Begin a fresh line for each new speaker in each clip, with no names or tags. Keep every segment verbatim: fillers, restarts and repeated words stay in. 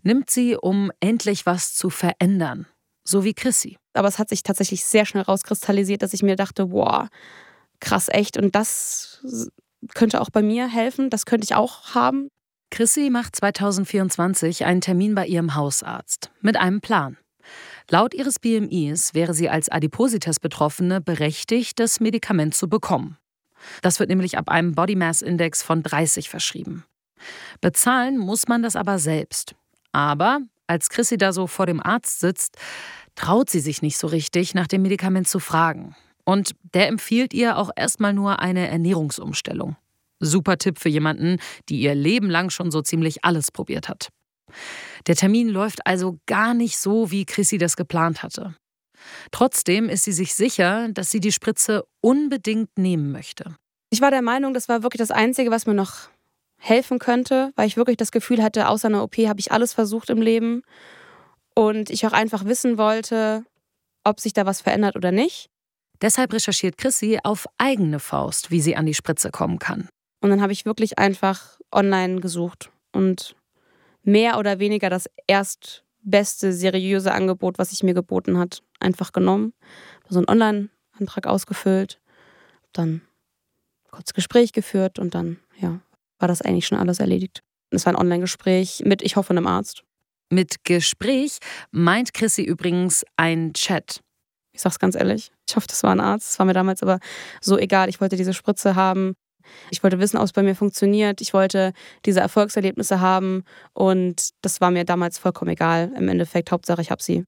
nimmt sie, um endlich was zu verändern. So wie Chrissy.
Aber es hat sich tatsächlich sehr schnell rauskristallisiert, dass ich mir dachte, wow, krass, echt. Und das könnte auch bei mir helfen, das könnte ich auch haben.
Chrissy macht zweitausendvierundzwanzig einen Termin bei ihrem Hausarzt mit einem Plan. Laut ihres B M Is wäre sie als Adipositas-Betroffene berechtigt, das Medikament zu bekommen. Das wird nämlich ab einem Body Mass Index von dreißig verschrieben. Bezahlen muss man das aber selbst. Aber als Chrissy da so vor dem Arzt sitzt, traut sie sich nicht so richtig, nach dem Medikament zu fragen. Und der empfiehlt ihr auch erstmal nur eine Ernährungsumstellung. Super Tipp für jemanden, die ihr Leben lang schon so ziemlich alles probiert hat. Der Termin läuft also gar nicht so, wie Chrissy das geplant hatte. Trotzdem ist sie sich sicher, dass sie die Spritze unbedingt nehmen möchte.
Ich war der Meinung, das war wirklich das Einzige, was mir noch helfen könnte, weil ich wirklich das Gefühl hatte, außer einer O P habe ich alles versucht im Leben. Und ich auch einfach wissen wollte, ob sich da was verändert oder nicht.
Deshalb recherchiert Chrissy auf eigene Faust, wie sie an die Spritze kommen kann.
Und dann habe ich wirklich einfach online gesucht und mehr oder weniger das erstbeste, seriöse Angebot, was sich mir geboten hat, einfach genommen. So einen Online-Antrag ausgefüllt, dann kurz Gespräch geführt und dann, ja, war das eigentlich schon alles erledigt. Es war ein Online-Gespräch mit, ich hoffe, einem Arzt.
Mit Gespräch meint Chrissy übrigens ein Chat.
Ich sag's ganz ehrlich, ich hoffe, das war ein Arzt. Es war mir damals aber so egal. Ich wollte diese Spritze haben. Ich wollte wissen, ob es bei mir funktioniert. Ich wollte diese Erfolgserlebnisse haben. Und das war mir damals vollkommen egal. Im Endeffekt, Hauptsache, ich hab sie.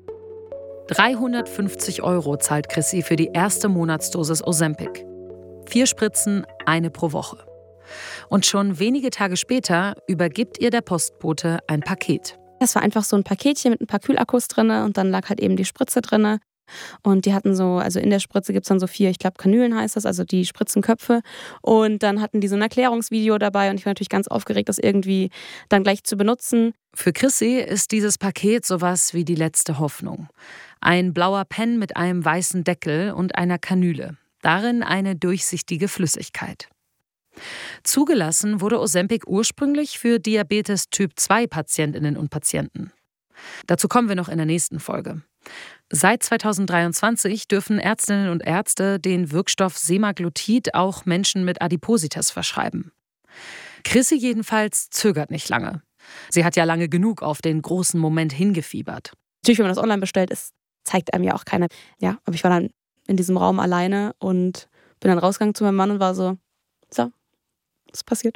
dreihundertfünfzig Euro zahlt Chrissy für die erste Monatsdosis Ozempic. Vier Spritzen, eine pro Woche. Und schon wenige Tage später übergibt ihr der Postbote ein Paket.
Das war einfach so ein Paketchen mit ein paar Kühlakkus drin und dann lag halt eben die Spritze drin. Und die hatten so, also in der Spritze gibt es dann so vier, ich glaube Kanülen heißt das, also die Spritzenköpfe. Und dann hatten die so ein Erklärungsvideo dabei und ich war natürlich ganz aufgeregt, das irgendwie dann gleich zu benutzen.
Für Chrissy ist dieses Paket sowas wie die letzte Hoffnung. Ein blauer Pen mit einem weißen Deckel und einer Kanüle. Darin eine durchsichtige Flüssigkeit. Zugelassen wurde Ozempic ursprünglich für Diabetes Typ zwei Patientinnen und Patienten. Dazu kommen wir noch in der nächsten Folge. Seit zweitausenddreiundzwanzig dürfen Ärztinnen und Ärzte den Wirkstoff Semaglutid auch Menschen mit Adipositas verschreiben. Chrissy jedenfalls zögert nicht lange. Sie hat ja lange genug auf den großen Moment hingefiebert.
Natürlich, wenn man das online bestellt, ist, zeigt einem ja auch keiner. Ja, aber ich war dann in diesem Raum alleine und bin dann rausgegangen zu meinem Mann und war so, so, was passiert?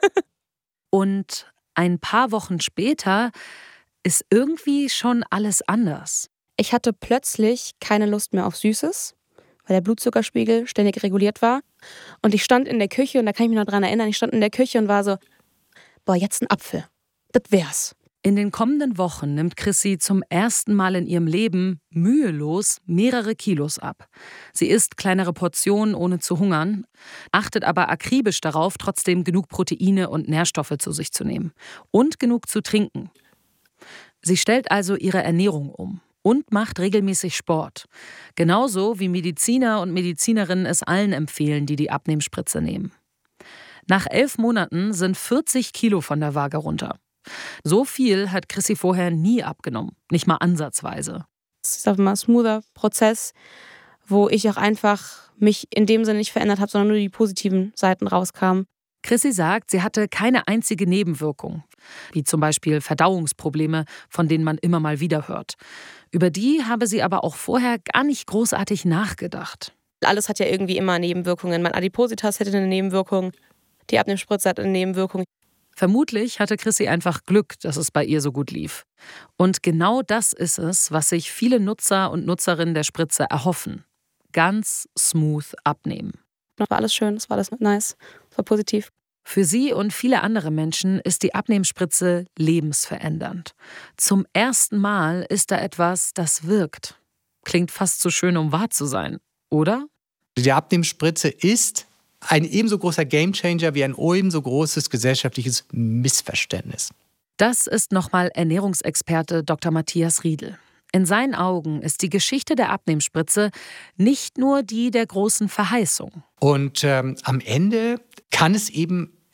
Und ein paar Wochen später ist irgendwie schon alles anders.
Ich hatte plötzlich keine Lust mehr auf Süßes, weil der Blutzuckerspiegel ständig reguliert war. Und ich stand in der Küche, und da kann ich mich noch dran erinnern, ich stand in der Küche und war so, boah, jetzt ein Apfel, das wär's.
In den kommenden Wochen nimmt Chrissy zum ersten Mal in ihrem Leben mühelos mehrere Kilos ab. Sie isst kleinere Portionen, ohne zu hungern, achtet aber akribisch darauf, trotzdem genug Proteine und Nährstoffe zu sich zu nehmen und genug zu trinken. Sie stellt also ihre Ernährung um und macht regelmäßig Sport. Genauso wie Mediziner und Medizinerinnen es allen empfehlen, die die Abnehmspritze nehmen. Nach elf Monaten sind vierzig Kilo von der Waage runter. So viel hat Chrissy vorher nie abgenommen, nicht mal ansatzweise.
Es ist einfach mal ein smoother Prozess, wo ich auch einfach mich in dem Sinne nicht verändert habe, sondern nur die positiven Seiten rauskamen.
Chrissy sagt, sie hatte keine einzige Nebenwirkung, wie zum Beispiel Verdauungsprobleme, von denen man immer mal wieder hört. Über die habe sie aber auch vorher gar nicht großartig nachgedacht.
Alles hat ja irgendwie immer Nebenwirkungen. Mein Adipositas hätte eine Nebenwirkung, die Abnehmspritze hat eine Nebenwirkung.
Vermutlich hatte Chrissy einfach Glück, dass es bei ihr so gut lief. Und genau das ist es, was sich viele Nutzer und Nutzerinnen der Spritze erhoffen. Ganz smooth abnehmen.
Das war alles schön, das war alles nice, das war positiv.
Für sie und viele andere Menschen ist die Abnehmspritze lebensverändernd. Zum ersten Mal ist da etwas, das wirkt. Klingt fast zu schön, um wahr zu sein, oder?
Die Abnehmspritze ist ein ebenso großer Gamechanger wie ein ebenso großes gesellschaftliches Missverständnis.
Das ist nochmal Ernährungsexperte Doktor Matthias Riedel. In seinen Augen ist die Geschichte der Abnehmspritze nicht nur die der großen Verheißung.
Und ähm, am Ende kann es eben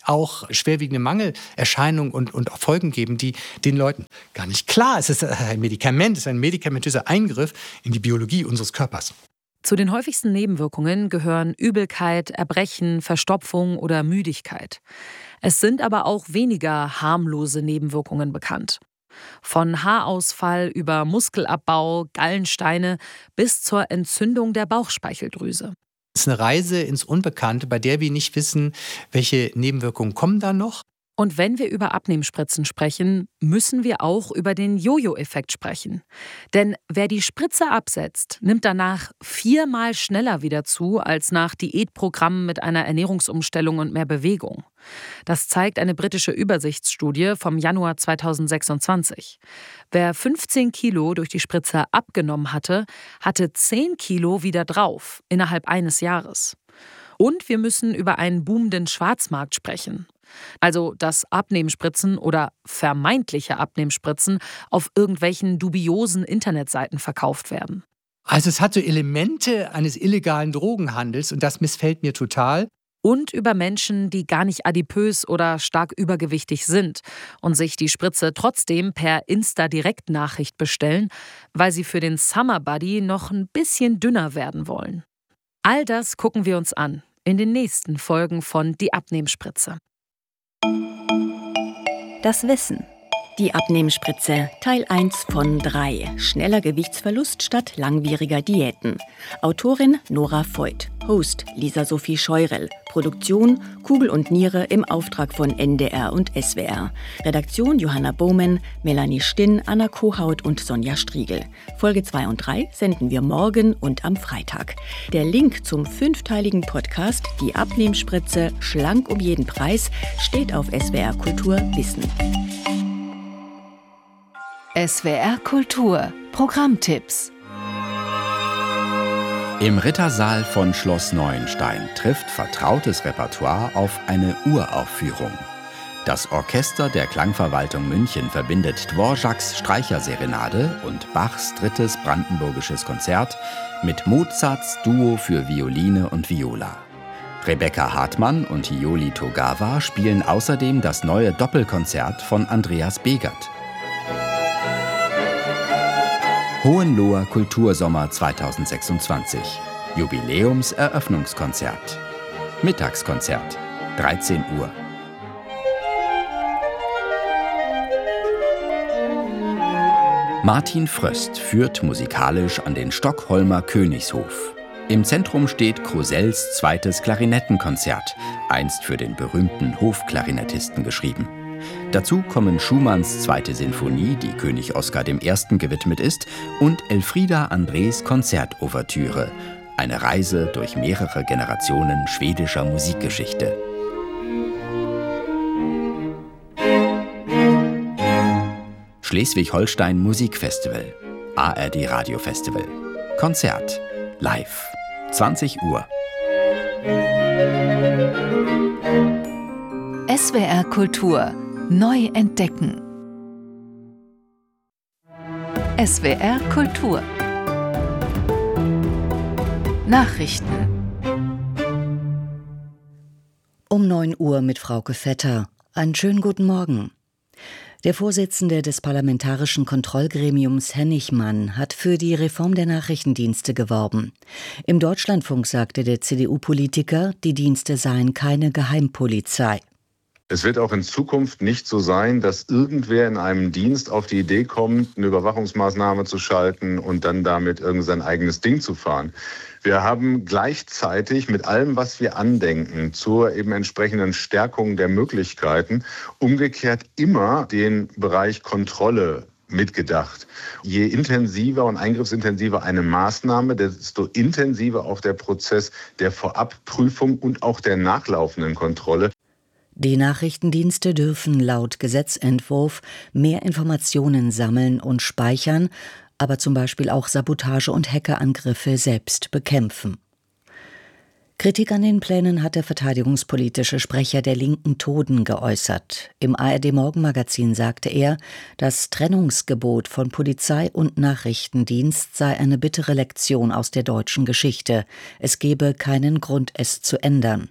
auch schwerwiegende Mangelerscheinungen und, und auch Folgen geben, die den Leuten gar nicht klar ist. Es ist ein Medikament, es ist ein medikamentöser Eingriff in die Biologie unseres Körpers.
Zu den häufigsten Nebenwirkungen gehören Übelkeit, Erbrechen, Verstopfung oder Müdigkeit. Es sind aber auch weniger harmlose Nebenwirkungen bekannt. Von Haarausfall über Muskelabbau, Gallensteine bis zur Entzündung der Bauchspeicheldrüse.
Es ist eine Reise ins Unbekannte, bei der wir nicht wissen, welche Nebenwirkungen kommen da noch.
Und wenn wir über Abnehmspritzen sprechen, müssen wir auch über den Jojo-Effekt sprechen. Denn wer die Spritze absetzt, nimmt danach viermal schneller wieder zu als nach Diätprogrammen mit einer Ernährungsumstellung und mehr Bewegung. Das zeigt eine britische Übersichtsstudie vom Januar zweitausendsechsundzwanzig. Wer fünfzehn Kilo durch die Spritze abgenommen hatte, hatte zehn Kilo wieder drauf innerhalb eines Jahres. Und wir müssen über einen boomenden Schwarzmarkt sprechen. Also, dass Abnehmspritzen oder vermeintliche Abnehmspritzen auf irgendwelchen dubiosen Internetseiten verkauft werden.
Also es hat so Elemente eines illegalen Drogenhandels und das missfällt mir total.
Und über Menschen, die gar nicht adipös oder stark übergewichtig sind und sich die Spritze trotzdem per Insta-Direktnachricht bestellen, weil sie für den Summer Buddy noch ein bisschen dünner werden wollen. All das gucken wir uns an in den nächsten Folgen von Die Abnehmspritze.
Das Wissen. Die Abnehmspritze, Teil eins von drei. Schneller Gewichtsverlust statt langwieriger Diäten. Autorin Nora Voigt. Host Lisa Sophie Scheurel. Produktion Kugel und Niere im Auftrag von N D R und S W R. Redaktion Johanna Bowman, Melanie Stinn, Anna Kohaut und Sonja Striegel. Folge zwei und drei senden wir morgen und am Freitag. Der Link zum fünfteiligen Podcast Die Abnehmspritze, schlank um jeden Preis, steht auf S W R Kultur Wissen.
S W R Kultur Programmtipps.
Im Rittersaal von Schloss Neuenstein trifft vertrautes Repertoire auf eine Uraufführung. Das Orchester der Klangverwaltung München verbindet Dvořáks Streicherserenade und Bachs drittes brandenburgisches Konzert mit Mozarts Duo für Violine und Viola. Rebecca Hartmann und Hioli Togawa spielen außerdem das neue Doppelkonzert von Andreas Begert. Hohenloher Kultursommer zweitausendsechsundzwanzig. Jubiläumseröffnungskonzert. Mittagskonzert. dreizehn Uhr. Martin Fröst führt musikalisch an den Stockholmer Königshof. Im Zentrum steht Crosells zweites Klarinettenkonzert, einst für den berühmten Hofklarinettisten geschrieben. Dazu kommen Schumanns zweite Sinfonie, die König Oskar der Erste gewidmet ist, und Elfrieda Andrés Konzertouvertüre, eine Reise durch mehrere Generationen schwedischer Musikgeschichte. Schleswig-Holstein Musikfestival, A R D Radiofestival, Konzert, live, zwanzig Uhr.
S W R Kultur neu entdecken. S W R Kultur. Nachrichten.
Um neun Uhr mit Frauke Vetter. Einen schönen guten Morgen. Der Vorsitzende des Parlamentarischen Kontrollgremiums Hennichmann hat für die Reform der Nachrichtendienste geworben. Im Deutschlandfunk sagte der C D U-Politiker, die Dienste seien keine Geheimpolizei.
Es wird auch in Zukunft nicht so sein, dass irgendwer in einem Dienst auf die Idee kommt, eine Überwachungsmaßnahme zu schalten und dann damit irgendein eigenes Ding zu fahren. Wir haben gleichzeitig mit allem, was wir andenken, zur eben entsprechenden Stärkung der Möglichkeiten, umgekehrt immer den Bereich Kontrolle mitgedacht. Je intensiver und eingriffsintensiver eine Maßnahme, desto intensiver auch der Prozess der Vorabprüfung und auch der nachlaufenden Kontrolle.
Die Nachrichtendienste dürfen laut Gesetzentwurf mehr Informationen sammeln und speichern, aber zum Beispiel auch Sabotage- und Hackerangriffe selbst bekämpfen. Kritik an den Plänen hat der verteidigungspolitische Sprecher der Linken Toden geäußert. Im A R D-Morgenmagazin sagte er, das Trennungsgebot von Polizei und Nachrichtendienst sei eine bittere Lektion aus der deutschen Geschichte. Es gebe keinen Grund, es zu ändern.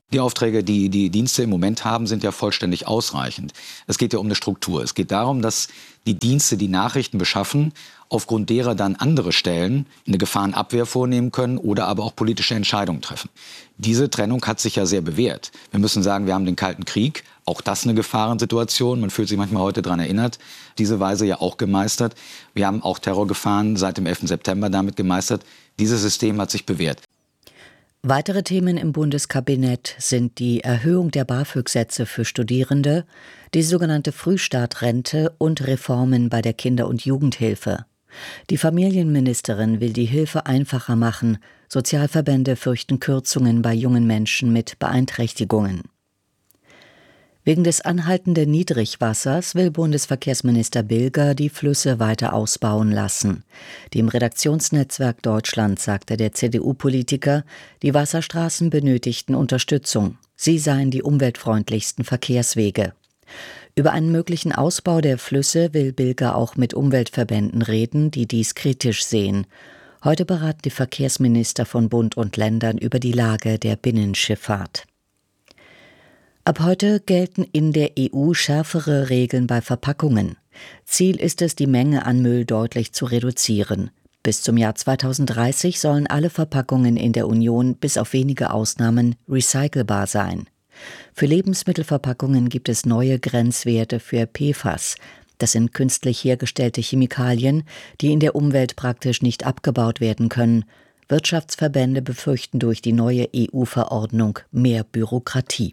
Die Aufträge, die die Dienste im Moment haben, sind ja vollständig ausreichend. Es geht ja um eine Struktur. Es geht darum, dass die Dienste die Nachrichten beschaffen, aufgrund derer dann andere Stellen eine Gefahrenabwehr vornehmen können oder aber auch politische Entscheidungen treffen. Diese Trennung hat sich ja sehr bewährt. Wir müssen sagen, wir haben den Kalten Krieg, auch das eine Gefahrensituation. Man fühlt sich manchmal heute daran erinnert, diese Weise ja auch gemeistert. Wir haben auch Terrorgefahren seit dem elften September damit gemeistert. Dieses System hat sich bewährt.
Weitere Themen im Bundeskabinett sind die Erhöhung der BAföG-Sätze für Studierende, die sogenannte Frühstartrente und Reformen bei der Kinder- und Jugendhilfe. Die Familienministerin will die Hilfe einfacher machen. Sozialverbände fürchten Kürzungen bei jungen Menschen mit Beeinträchtigungen. Wegen des anhaltenden Niedrigwassers will Bundesverkehrsminister Bilger die Flüsse weiter ausbauen lassen. Dem Redaktionsnetzwerk Deutschland sagte der C D U-Politiker, die Wasserstraßen benötigten Unterstützung. Sie seien die umweltfreundlichsten Verkehrswege. Über einen möglichen Ausbau der Flüsse will Bilger auch mit Umweltverbänden reden, die dies kritisch sehen. Heute beraten die Verkehrsminister von Bund und Ländern über die Lage der Binnenschifffahrt. Ab heute gelten in der E U schärfere Regeln bei Verpackungen. Ziel ist es, die Menge an Müll deutlich zu reduzieren. Bis zum Jahr zweitausenddreißig sollen alle Verpackungen in der Union bis auf wenige Ausnahmen recycelbar sein. Für Lebensmittelverpackungen gibt es neue Grenzwerte für P F A S. Das sind künstlich hergestellte Chemikalien, die in der Umwelt praktisch nicht abgebaut werden können. Wirtschaftsverbände befürchten durch die neue E U-Verordnung mehr Bürokratie.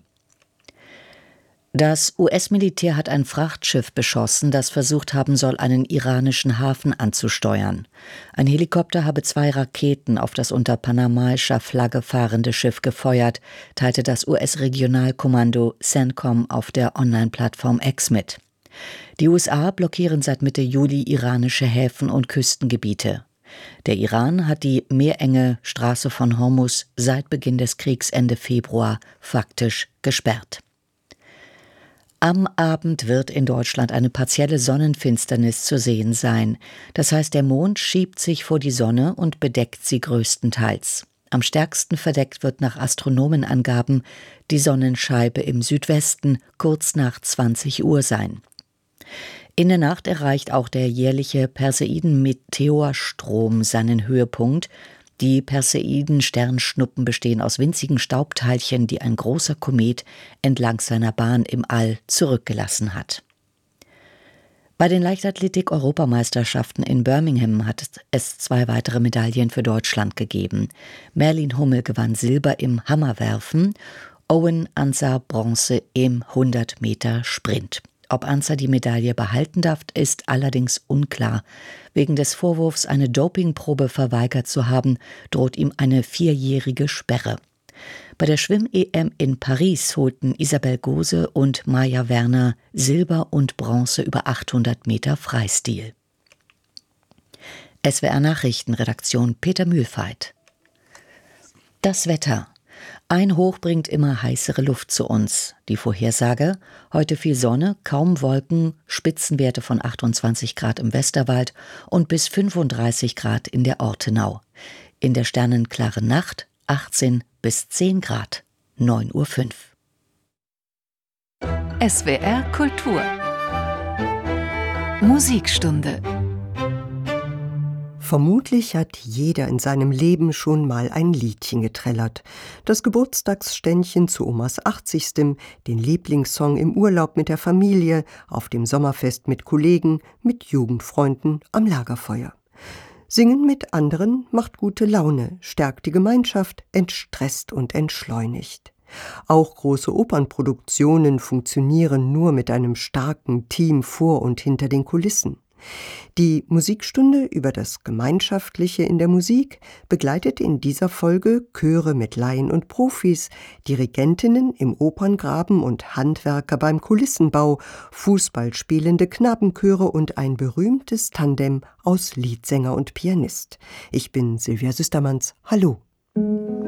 Das U S-Militär hat ein Frachtschiff beschossen, das versucht haben soll, einen iranischen Hafen anzusteuern. Ein Helikopter habe zwei Raketen auf das unter panamaischer Flagge fahrende Schiff gefeuert, teilte das U S-Regionalkommando CENTCOM auf der Online-Plattform X mit. Die U S A blockieren seit Mitte Juli iranische Häfen und Küstengebiete. Der Iran hat die meerenge Straße von Hormuz seit Beginn des Kriegs Ende Februar faktisch gesperrt. Am Abend wird in Deutschland eine partielle Sonnenfinsternis zu sehen sein. Das heißt, der Mond schiebt sich vor die Sonne und bedeckt sie größtenteils. Am stärksten verdeckt wird nach Astronomenangaben die Sonnenscheibe im Südwesten kurz nach zwanzig Uhr sein. In der Nacht erreicht auch der jährliche Perseiden-Meteorstrom seinen Höhepunkt. Die Perseiden-Sternschnuppen bestehen aus winzigen Staubteilchen, die ein großer Komet entlang seiner Bahn im All zurückgelassen hat. Bei den Leichtathletik-Europameisterschaften in Birmingham hat es zwei weitere Medaillen für Deutschland gegeben. Merlin Hummel gewann Silber im Hammerwerfen, Owen Ansah Bronze im hundert Meter Sprint. Ob Ansah die Medaille behalten darf, ist allerdings unklar. Wegen des Vorwurfs, eine Dopingprobe verweigert zu haben, droht ihm eine vierjährige Sperre. Bei der Schwimm-E M in Paris holten Isabel Gose und Maja Werner Silber und Bronze über achthundert Meter Freistil. S W R Nachrichtenredaktion Peter Mühlfeit. Das Wetter. Ein Hoch bringt immer heißere Luft zu uns. Die Vorhersage: heute viel Sonne, kaum Wolken, Spitzenwerte von achtundzwanzig Grad im Westerwald und bis fünfunddreißig Grad in der Ortenau. In der sternenklaren Nacht achtzehn bis zehn Grad. neun Uhr fünf.
S W R Kultur Musikstunde.
Vermutlich hat jeder in seinem Leben schon mal ein Liedchen getrellert. Das Geburtstagsständchen zu Omas achtzigstem, den Lieblingssong im Urlaub mit der Familie, auf dem Sommerfest mit Kollegen, mit Jugendfreunden am Lagerfeuer. Singen mit anderen macht gute Laune, stärkt die Gemeinschaft, entstresst und entschleunigt. Auch große Opernproduktionen funktionieren nur mit einem starken Team vor und hinter den Kulissen. Die Musikstunde über das Gemeinschaftliche in der Musik begleitet in dieser Folge Chöre mit Laien und Profis, Dirigentinnen im Operngraben und Handwerker beim Kulissenbau, Fußball spielende Knabenchöre und ein berühmtes Tandem aus Liedsänger und Pianist. Ich bin Silvia Süstermanns. Hallo.